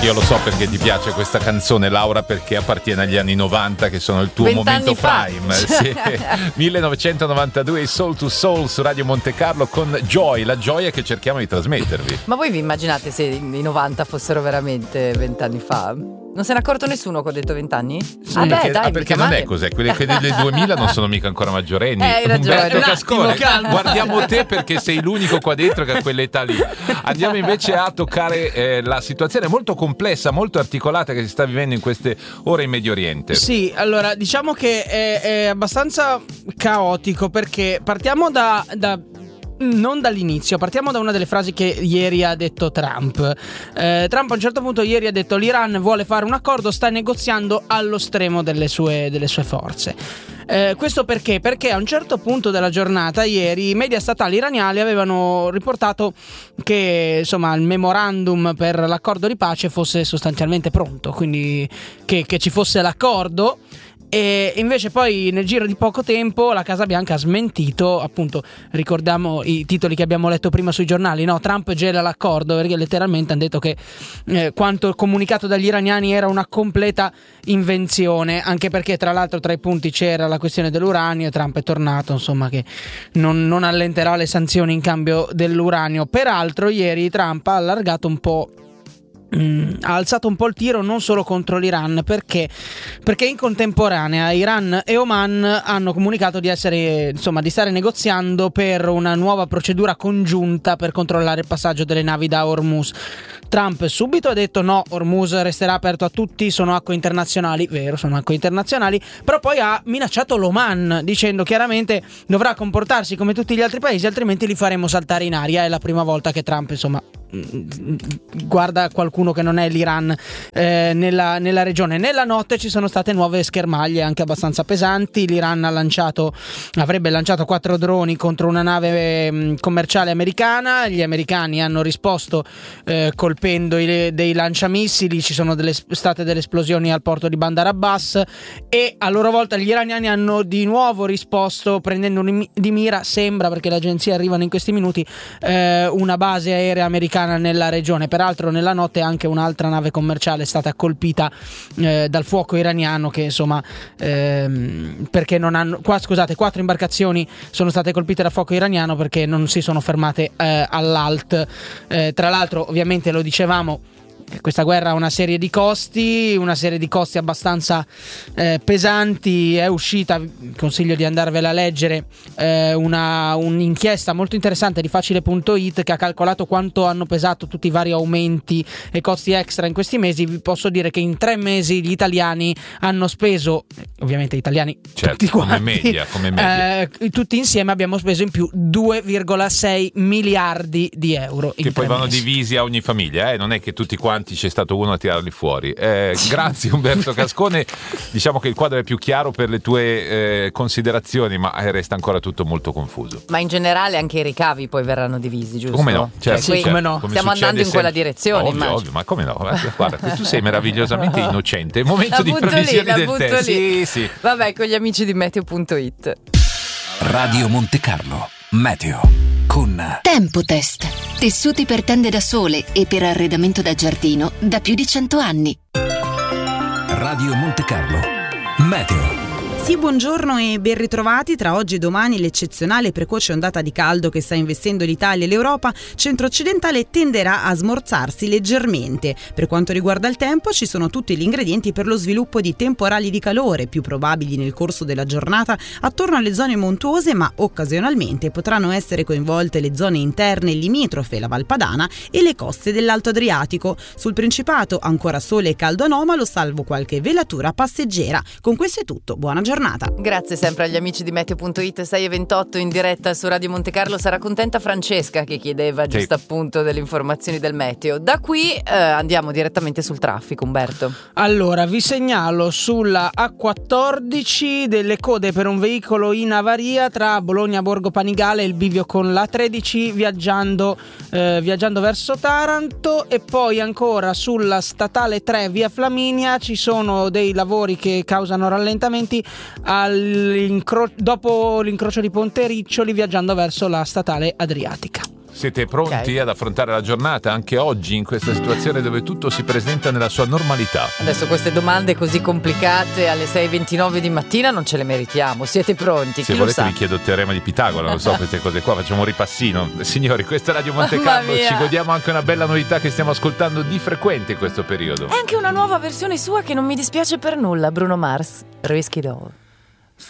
Io lo so perché ti piace questa canzone, Laura, perché appartiene agli anni 90, che sono il tuo momento prime. Sì. 1992, Soul to Soul su Radio Monte Carlo con Joy, la gioia che cerchiamo di trasmettervi. Ma voi vi immaginate se i 90 fossero veramente 20 anni fa? Non se n'è accorto nessuno che ho detto 20 anni? Sì, perché non è così, quelli del 2000 non sono mica ancora maggiorenni. Hai ragione. Umberto Cascone, guardiamo te perché sei l'unico qua dentro che ha quell'età lì. Andiamo invece a toccare la situazione molto complessa, molto articolata che si sta vivendo in queste ore in Medio Oriente. Sì, allora diciamo che è abbastanza caotico, perché partiamo non dall'inizio, partiamo da una delle frasi che ieri ha detto Trump. Trump a un certo punto ieri ha detto: l'Iran vuole fare un accordo, sta negoziando allo stremo delle sue forze. Questo perché? Perché a un certo punto della giornata ieri i media statali iraniani avevano riportato che insomma il memorandum per l'accordo di pace fosse sostanzialmente pronto, quindi che ci fosse l'accordo. E invece poi nel giro di poco tempo la Casa Bianca ha smentito, appunto, ricordiamo i titoli che abbiamo letto prima sui giornali, no? Trump gela l'accordo, perché letteralmente hanno detto che quanto comunicato dagli iraniani era una completa invenzione, anche perché tra l'altro tra i punti c'era la questione dell'uranio e Trump è tornato, insomma, che non allenterà le sanzioni in cambio dell'uranio. Peraltro ieri Trump ha allargato un po', ha alzato un po' il tiro non solo contro l'Iran, perché in contemporanea Iran e Oman hanno comunicato di stare negoziando per una nuova procedura congiunta per controllare il passaggio delle navi da Hormuz. Trump subito ha detto no, Hormuz resterà aperto a tutti, sono acque internazionali, vero, sono acque internazionali, però poi ha minacciato l'Oman dicendo chiaramente dovrà comportarsi come tutti gli altri paesi, altrimenti li faremo saltare in aria. È la prima volta che Trump, insomma, guarda qualcuno che non è l'Iran nella regione. Nella notte ci sono state nuove schermaglie anche abbastanza pesanti. L'Iran avrebbe lanciato 4 droni contro una nave commerciale americana. Gli americani hanno risposto colpendo dei lanciamissili. Ci sono state delle esplosioni al porto di Bandar Abbas e a loro volta gli iraniani hanno di nuovo risposto prendendo di mira, sembra, perché le agenzie arrivano in questi minuti, una base aerea americana nella regione. Peraltro nella notte anche un'altra nave commerciale è stata colpita dal fuoco iraniano, che insomma perché non hanno 4 imbarcazioni sono state colpite da fuoco iraniano perché non si sono fermate all'alt. Tra l'altro, ovviamente lo dicevamo, questa guerra ha una serie di costi abbastanza pesanti. È uscita, consiglio di andarvela a leggere, un'inchiesta molto interessante di Facile.it che ha calcolato quanto hanno pesato tutti i vari aumenti e costi extra in questi mesi. Vi posso dire che in 3 mesi gli italiani hanno speso, ovviamente italiani, certo, tutti quanti, come media. Tutti insieme abbiamo speso in più 2,6 miliardi di euro che poi vanno divisi a ogni famiglia, non è che tutti quanti c'è stato uno a tirarli fuori. Grazie Umberto Cascone. Diciamo che il quadro è più chiaro per le tue considerazioni, ma resta ancora tutto molto confuso. Ma in generale anche i ricavi poi verranno divisi, giusto? Come no? Certo, sì, come no? Stiamo andando in quella direzione, ovvio, ma come no? Guarda, tu sei meravigliosamente innocente. È momento di previsioni del tempo. Sì. Vabbè, con gli amici di Meteo.it. Radio Monte Carlo Meteo con Tempotest. Tessuti per tende da sole e per arredamento da giardino da più di 100 anni. Radio Monte Carlo Meteo. Sì, buongiorno e ben ritrovati. Tra oggi e domani l'eccezionale e precoce ondata di caldo che sta investendo l'Italia e l'Europa centro-occidentale tenderà a smorzarsi leggermente. Per quanto riguarda il tempo, ci sono tutti gli ingredienti per lo sviluppo di temporali di calore, più probabili nel corso della giornata attorno alle zone montuose, ma occasionalmente potranno essere coinvolte le zone interne limitrofe, la Val Padana e le coste dell'Alto Adriatico. Sul Principato ancora sole e caldo anomalo, salvo qualche velatura passeggera. Con questo è tutto, buona giornata. Grazie sempre agli amici di Meteo.it. 6:28 in diretta su Radio Monte Carlo. Sarà contenta Francesca che chiedeva giusto appunto delle informazioni del meteo. Da qui andiamo direttamente sul traffico, Umberto. Allora, vi segnalo sulla A14 delle code per un veicolo in avaria tra Bologna Borgo Panigale e il bivio con l'A13 viaggiando verso Taranto, e poi ancora sulla statale 3 via Flaminia ci sono dei lavori che causano rallentamenti dopo l'incrocio di Ponte Riccioli viaggiando verso la statale Adriatica. Siete pronti ad affrontare la giornata anche oggi in questa situazione dove tutto si presenta nella sua normalità? Adesso queste domande così complicate alle 6:29 di mattina non ce le meritiamo. Siete pronti? Se Chi volete lo sa? vi chiedo il teorema di Pitagora, non lo so, queste cose qua, facciamo un ripassino. Signori, questa è Radio Monte Carlo, ci godiamo anche una bella novità che stiamo ascoltando di frequente in questo periodo. È anche una nuova versione sua che non mi dispiace per nulla, Bruno Mars, Risky Doll.